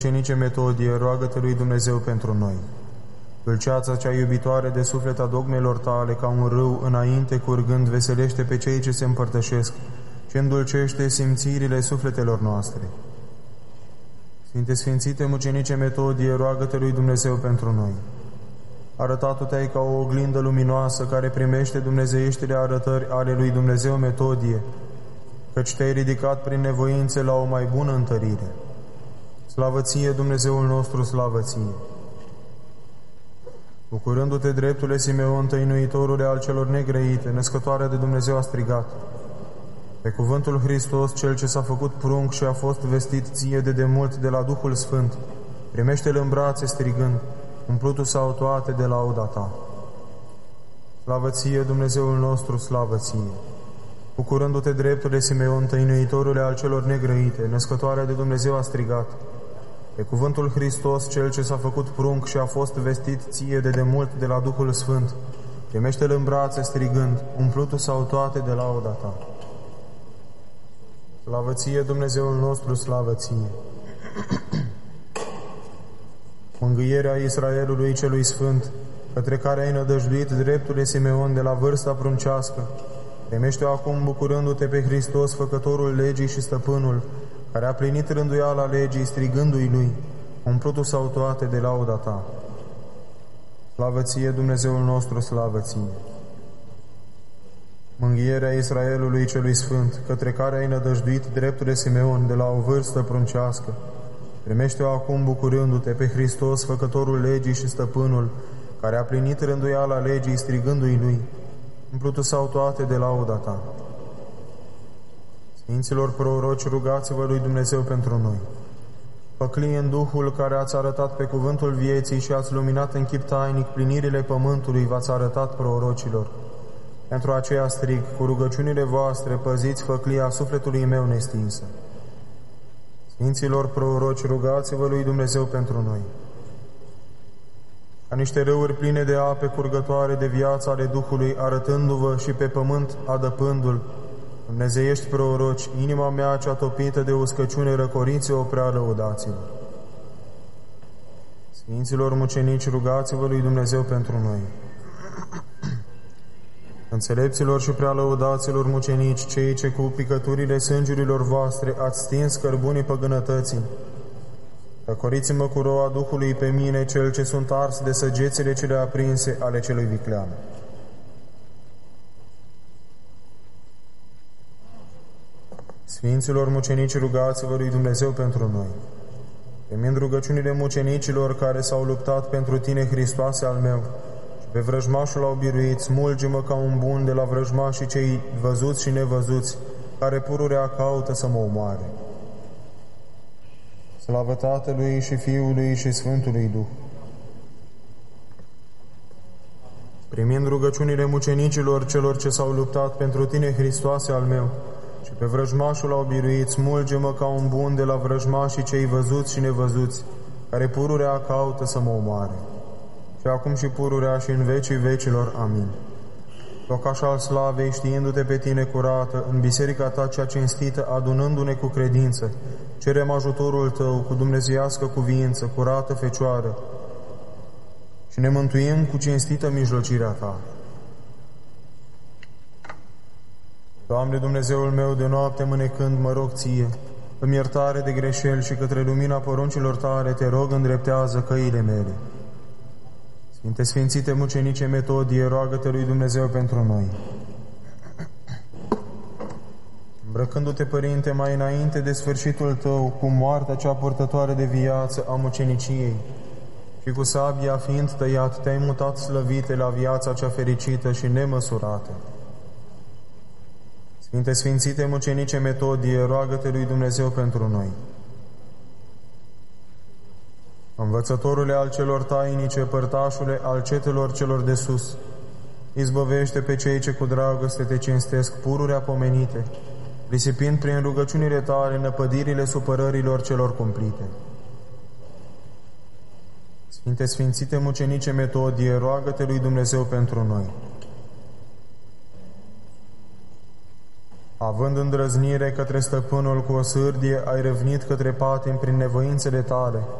Mucenice Metodie, roagă-te lui Dumnezeu pentru noi. Dulceața cea iubitoare de suflet a dogmelor tale, ca un râu înainte curgând, veselește pe cei ce se împărtășesc și îndulcește simțirile sufletelor noastre. Sfinte Sfințite Mucenice Metodie, roagă-te lui Dumnezeu pentru noi. Arătat-o te-ai ca o oglindă luminoasă care primește dumnezeieștile arătări ale lui Dumnezeu Metodie, căci te-ai ridicat prin nevoințe la o mai bună întărire. Slavă ție, Dumnezeul nostru, slavă ție! Bucurându-te, dreptule Simeon, tăinuitorule al celor negrăite, născătoarea de Dumnezeu a strigat: pe cuvântul Hristos, cel ce s-a făcut prunc și a fost vestit ție de demult de la Duhul Sfânt, primește-l în brațe strigând: umplutu sau toate de lauda ta. Slavă ție, Dumnezeul nostru, slavă ție! Bucurându-te, dreptule Simeon, tăinuitorule al celor negrăite, născătoarea de Dumnezeu a strigat: pe cuvântul Hristos, cel ce s-a făcut prunc și a fost vestit ție de demult de la Duhul Sfânt, primește-l în brațe strigând: umplutu sau toate de lauda ta. Slavă ție, Dumnezeul nostru, slavă ție! Mângâierea Israelului celui Sfânt, către care ai nădăjduit, dreptule Simeon, de la vârsta pruncească, primește-o acum bucurându-te pe Hristos, făcătorul legii și stăpânul, care a plinit rânduiala legii, strigându-i lui: umplutu sau toate de lauda ta. Slavă ție, Dumnezeul nostru, slavă ție! Mângâierea Israelului celui Sfânt, către care ai nădăjduit, dreptule Simeon, de la o vârstă pruncească, primește-o acum bucurându-te pe Hristos, făcătorul legii și stăpânul, care a plinit rânduiala legii, strigându-i lui: umplutu sau toate de lauda ta. Sfinților proroci, rugați-vă lui Dumnezeu pentru noi. Păclie în Duhul care ați arătat pe cuvântul vieții și ați luminat în chip tainic plinirile pământului, v-ați arătat prorocilor. Pentru aceea strig: cu rugăciunile voastre păziți făclia sufletului meu nestinsă. Sfinților proroci, rugați-vă lui Dumnezeu pentru noi. Ca niște râuri pline de ape curgătoare de viață ale Duhului, arătându-vă și pe pământ adăpându-l, dumnezeiești proroci, inima mea cea topită de uscăciune, răcoriți-o prea lăudaților. Sfinților mucenici, rugați-vă lui Dumnezeu pentru noi. Înțelepților și prea lăudaților mucenici, cei ce cu picăturile sângurilor voastre ați stins cărbunii păgânătății, răcoriți-mă cu roa Duhului pe mine, cel ce sunt ars de săgețile cele aprinse ale celui viclean. Sfinților mucenici, rugați-vă lui Dumnezeu pentru noi. Primind rugăciunile mucenicilor care s-au luptat pentru tine, Hristoase al meu, și pe vrăjmașul au biruit, smulge-mă ca un bun de la vrăjmașii cei văzuți și nevăzuți, care pururea caută să mă omoare. Slavă Tatălui și Fiului și Sfântului Duh! Primind rugăciunile mucenicilor celor ce s-au luptat pentru tine, Hristoase al meu, și pe vrăjmașul au biruit, smulge-mă ca un bun de la vrăjmașii cei văzuți și nevăzuți, care pururea caută să mă omoare. Și acum și pururea și în vecii vecilor. Amin. Locaș al slavei, știindu-te pe tine curată, în biserica ta cea cinstită, adunându-ne cu credință, cerem ajutorul tău cu dumnezeiască cuviință, curată Fecioară, și ne mântuim cu cinstită mijlocirea ta. Doamne Dumnezeul meu, de noapte mânecând mă rog ție, îmi iertare de greșeli și către lumina poruncilor tale te rog, îndreptează căile mele. Sfinte Sfințite Mucenice Metodie, roagă-te lui Dumnezeu pentru noi. Îmbrăcându-te, Părinte, mai înainte de sfârșitul tău, cu moartea cea purtătoare de viață a muceniciei, și cu sabia fiind tăiat, te-ai mutat slăvite la viața cea fericită și nemăsurată. Sfinte Sfințite Mucenice Metodie, roagă-te lui Dumnezeu pentru noi. Învățătorule al celor tainice, părtașule al cetelor celor de sus, izbăvește pe cei ce cu dragoste te cinstesc pururea pomenite, risipind prin rugăciunile tale năpădirile supărărilor celor cumplite. Sfinte Sfințite Mucenice Metodie, roagă-te lui Dumnezeu pentru noi. Având îndrăznire către stăpânul cu o sârdie, ai râvnit către patim prin nevoințele tale.